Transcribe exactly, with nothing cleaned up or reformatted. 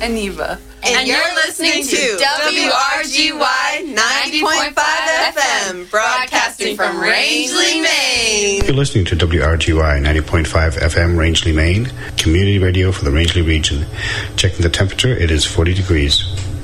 and Eva. And, and you're listening to W R G Y ninety point five F M, broadcasting from Rangeley, Maine. You're listening to W R G Y ninety point five F M, Rangeley, Maine, community radio for the Rangeley region. Checking the temperature, it is forty degrees.